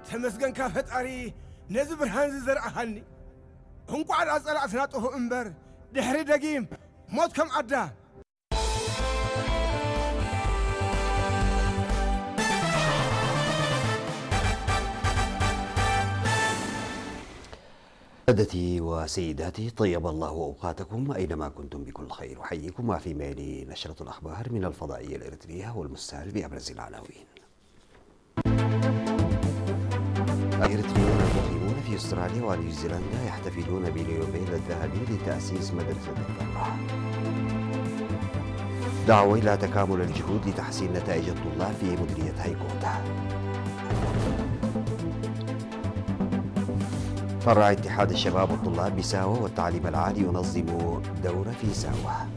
تمسكن كافت أري نزبر هنز زرعهني هم قاعد أسأل أثناء أمبر دحري دقيم موت كم عدا سادتي وسيداتي، طيب الله أوقاتكم أينما كنتم بكل خير. أحييكم في ميل نشرة الأخبار من الفضائية الإريترية والمستهل بأبرز العناوين. الإريتريون المقيمون في أستراليا ونيوزيلندا يحتفلون باليوبيل الذهبي لتأسيس مدرسة الثورة. دعوة إلى تكامل الجهود لتحسين نتائج الطلاب في مديرية هايكوتا. فرع اتحاد الشباب والطلاب بساوة والتعليم العالي ينظم دورة في ساوة.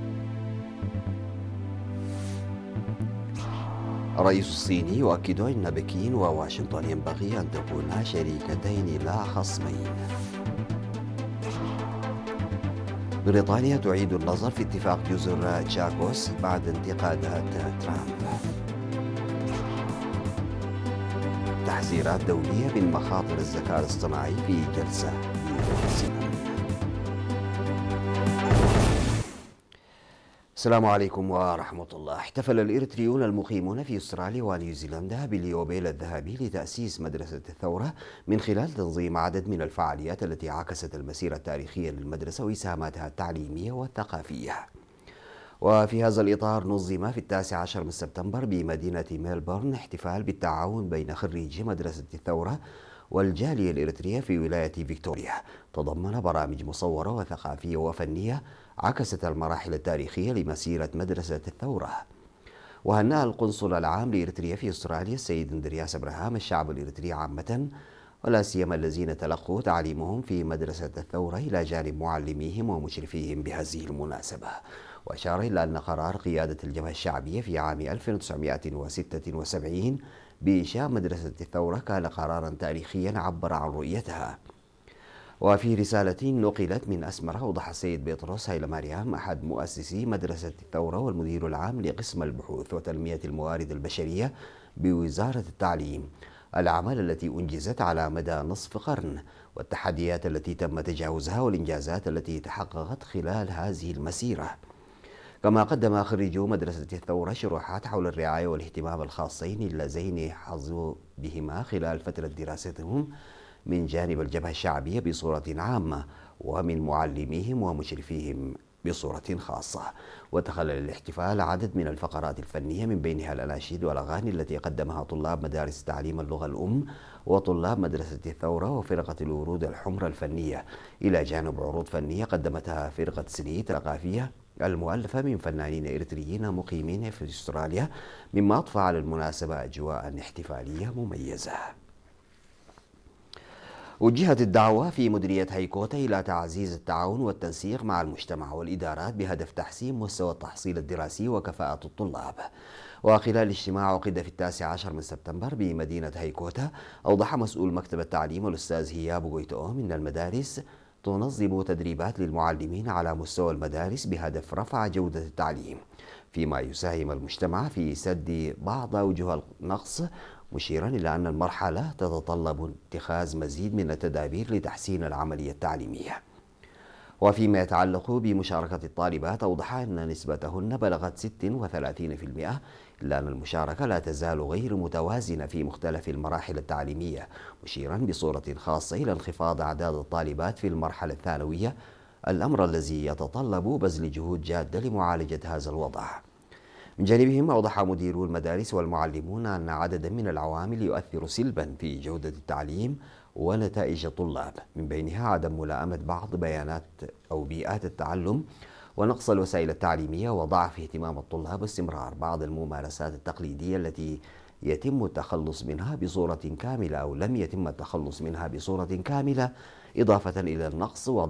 الرئيس الصيني يؤكد أن بكين وواشنطن ينبغي أن تكونا شريكتين لا خصمين. بريطانيا تعيد النظر في اتفاق جزر تشاكوس بعد انتقادات ترامب. تحذيرات دولية من مخاطر الذكاء الاصطناعي في جلسة للسنان. السلام عليكم ورحمة الله. احتفل الإريتريون المقيمون في أستراليا ونيوزيلندا باليوبيل الذهبي لتأسيس مدرسة الثورة من خلال تنظيم عدد من الفعاليات التي عكست المسيرة التاريخية للمدرسة وإسهاماتها التعليمية والثقافية. وفي هذا الإطار نظم في 19 من سبتمبر بمدينة ميلبورن احتفال بالتعاون بين خريجي مدرسة الثورة والجالية الإريترية في ولاية فيكتوريا، تضمن برامج مصورة وثقافية وفنية عكست المراحل التاريخية لمسيرة مدرسة الثورة. وهنأ القنصل العام لإريتريا في أستراليا السيد اندرياس أبراهام الشعب الإريتري عامة، ولا سيما الذين تلقوا تعليمهم في مدرسة الثورة إلى جانب معلميهم ومشرفيهم بهذه المناسبة. وأشار إلى أن قرار قيادة الجبهة الشعبية في عام 1976 بإنشاء مدرسة الثورة كان قرارا تاريخيا عبر عن رؤيتها. وفي رسالة نقلت من أسمرة أوضح السيد بطرس هيلماريام أحد مؤسسي مدرسة الثورة والمدير العام لقسم البحوث وتنمية الموارد البشرية بوزارة التعليم الأعمال التي أنجزت على مدى نصف قرن والتحديات التي تم تجاوزها والإنجازات التي تحققت خلال هذه المسيرة. كما قدم خريجو مدرسة الثورة شروحات حول الرعاية والاهتمام الخاصين اللذين حظوا بهما خلال فترة دراستهم من جانب الجبهة الشعبية بصورة عامة ومن معلميهم ومشرفيهم بصورة خاصة. وتخلل الاحتفال عدد من الفقرات الفنية من بينها الأناشيد والأغاني التي قدمها طلاب مدارس تعليم اللغة الأم وطلاب مدرسة الثورة وفرقة الورود الحمر الفنية، إلى جانب عروض فنية قدمتها فرقة سنيت الثقافية المؤلفة من فنانين إريتريين مقيمين في أستراليا، مما أضفى على المناسبة أجواء احتفالية مميزة. وجهت الدعوة في مديرية هايكوتا إلى تعزيز التعاون والتنسيق مع المجتمع والإدارات بهدف تحسين مستوى التحصيل الدراسي وكفاءة الطلاب. وخلال اجتماع عقد في 19 من سبتمبر بمدينة هايكوتا، أوضح مسؤول مكتب التعليم الأستاذ هياب غويتوم إن المدارس تنظم تدريبات للمعلمين على مستوى المدارس بهدف رفع جودة التعليم، فيما يساهم المجتمع في سد بعض أوجه النقص، مشيرا إلى أن المرحلة تتطلب اتخاذ مزيد من التدابير لتحسين العملية التعليمية. وفيما يتعلق بمشاركة الطالبات، أوضح أن نسبتهن بلغت 36%، إلا أن المشاركة لا تزال غير متوازنة في مختلف المراحل التعليمية، مشيرا بصورة خاصة إلى انخفاض أعداد الطالبات في المرحلة الثانوية، الأمر الذي يتطلب بذل جهود جادة لمعالجة هذا الوضع. من جانبهم، أوضح مديرو المدارس والمعلمون أن عددا من العوامل يؤثر سلبا في جودة التعليم ونتائج الطلاب، من بينها عدم ملائمة بعض بيانات أو بيئات التعلم ونقص الوسائل التعليمية وضعف اهتمام الطلاب واستمرار بعض الممارسات التقليدية التي يتم التخلص منها بصورة كاملة أو لم يتم التخلص منها بصورة كاملة، إضافة إلى النقص